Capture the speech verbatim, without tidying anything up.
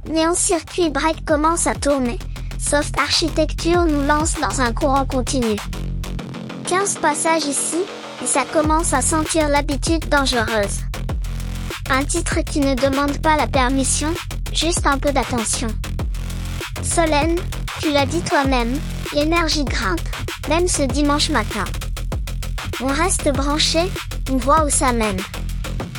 Néon Circuit Break commence à tourner. Soft Architecture nous lance dans un courant continu. quinze passages ici, et ça commence à sentir l'habitude dangereuse. Un titre qui ne demande pas la permission, juste un peu d'attention. Solène, tu l'as dit toi-même, l'énergie grimpe, même ce dimanche matin. On reste branché, on voit où ça mène.